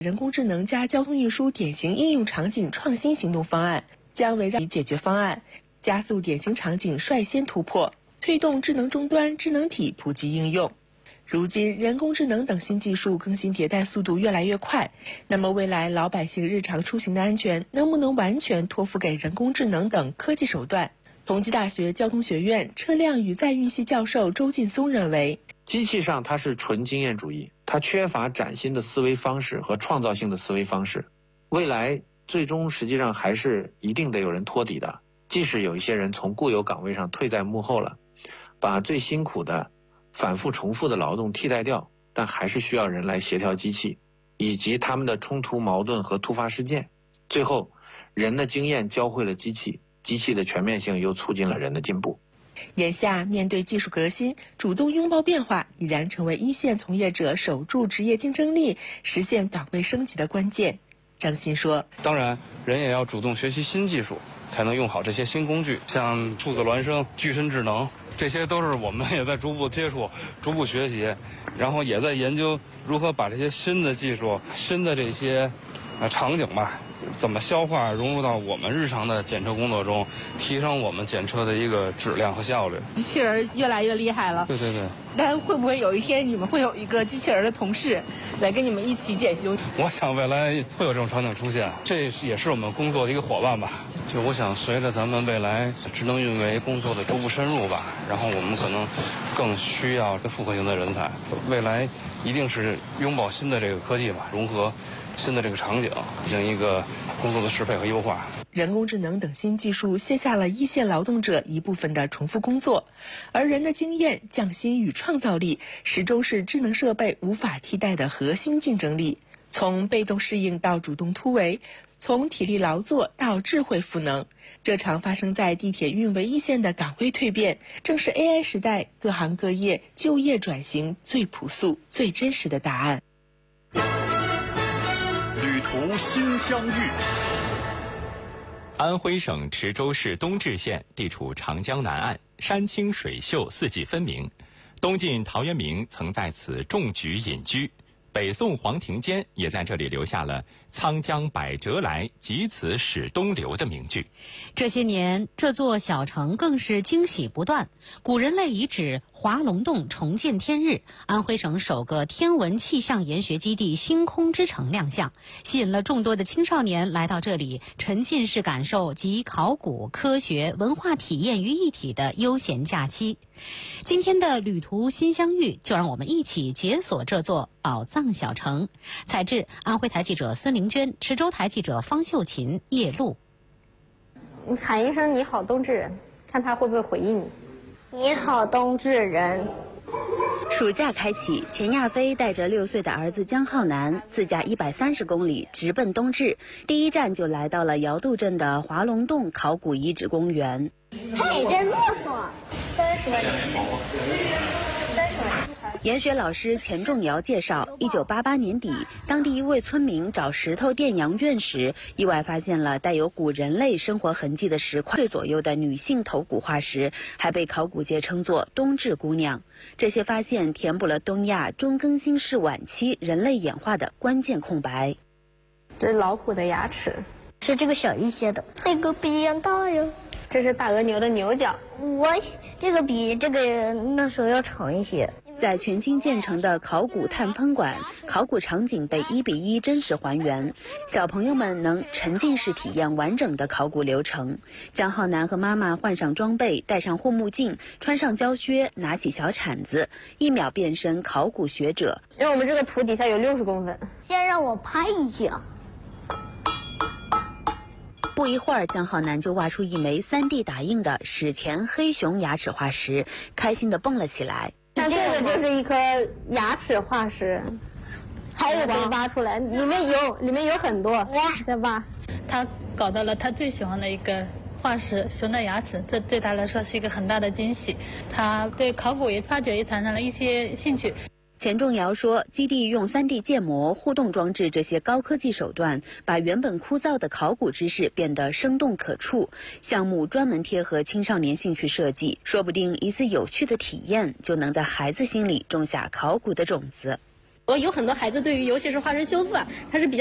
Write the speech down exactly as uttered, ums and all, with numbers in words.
人工智能加交通运输典型应用场景创新行动方案将围绕解决方案，加速典型场景率先突破，推动智能终端、智能体普及应用。如今，人工智能等新技术更新迭代速度越来越快，那么未来老百姓日常出行的安全能不能完全托付给人工智能等科技手段？同济大学交通学院车辆与载运系教授周劲松认为， 机器上它是纯经验主义，它缺乏崭新的思维方式和创造性的思维方式。未来最终实际上还是一定得有人托底的，即使有一些人从固有岗位上退在幕后了，把最辛苦的反复重复的劳动替代掉，但还是需要人来协调机器以及他们的冲突矛盾和突发事件。最后，人的经验教会了机器，机器的全面性又促进了人的进步。 眼下面对技术革新，主动拥抱变化已然成为一线从业者守住职业竞争力、实现岗位升级的关键。张鑫说， 当然人也要主动学习新技术，才能用好这些新工具，像数字孪生、具身智能，这些都是我们也在逐步接触、逐步学习，然后也在研究如何把这些新的技术、新的这些呃场景吧，怎么消化融入到我们日常的检测工作中，提升我们检测的一个质量和效率。 机器人越来越厉害了， 对对对。 但会不会有一天你们会有一个机器人的同事来跟你们一起检修？ 我想未来会有这种场景出现，这也是我们工作的一个伙伴吧。就我想随着咱们未来智能运维工作的逐步深入吧，然后我们可能更需要复合型的人才。未来一定是拥抱新的这个科技吧，融合新的这个场景，进行一个工作的适配和优化。 人工智能等新技术卸下了一线劳动者一部分的重复工作，而人的经验、匠心与创造力始终是智能设备无法替代的核心竞争力。从被动适应到主动突围，从体力劳作到智慧赋能，这场发生在地铁运维一线的岗位蜕变，正是 A I 时代各行各业就业转型最朴素、最真实的答案。 旅途心相遇。 安徽省池州市东至县地处长江南岸，山清水秀，四季分明。东晋陶渊明曾在此种菊隐居，北宋黄庭坚也在这里留下了“沧江百折来，即此始东流”的名句。 这些年，这座小城更是惊喜不断。古人类遗址华龙洞重见天日，安徽省首个天文气象研学基地星空之城亮相，吸引了众多的青少年来到这里，沉浸式感受集考古、科学、文化体验于一体的悠闲假期。今天的旅途心相遇，就让我们一起解锁这座宝藏小城。采制安徽台记者孙玲娟，池州台记者方秀琴、叶璐。 你喊一声“你好，冬至人”，看他会不会回应你。 你好，冬至人。 暑假开启，钱亚飞带着六岁的儿子江浩南自驾一百三十公里，直奔冬至。第一站就来到了瑶渡镇的华龙洞考古遗址公园。 嘿，这骆驼， 三十万年前，三十万年。 研学老师钱仲尧介绍，一九八八年底，当地一位村民找石头垫羊圈时，意外发现了带有古人类生活痕迹的石块，岁左右的女性头骨化石，还被考古界称作冬至姑娘。这些发现填补了东亚中更新世晚期人类演化的关键空白。 这是老虎的牙齿， 是这个小一些的，这个比一样大哟。 这是大鹅牛的牛角， 我这个比这个那时候要长一些。 在全新建成的考古探喷馆，考古场景被一比一真实还原，小朋友们能沉浸式体验完整的考古流程。江浩南和妈妈换上装备，戴上护目镜，穿上胶靴，拿起小铲子，一秒变身考古学者。 因为我们这个土底下有六十公分， 先让我拍一下。 不一会儿，江浩南就挖出一枚 三 D 打印的史前黑熊牙齿化石，开心地蹦了起来。 像这个就是一颗牙齿化石，还有被挖出来，里面有里面有很多，再挖。 他搞到了他最喜欢的一个化石熊的牙齿，这对他来说是一个很大的惊喜。他对考古也发掘也产生了一些兴趣。 钱仲尧说，基地用 三 D 建模、互动装置这些高科技手段，把原本枯燥的考古知识变得生动可触。项目专门贴合青少年兴趣设计，说不定一次有趣的体验就能在孩子心里种下考古的种子。 我有很多孩子对于尤其是化石修复啊，他是比较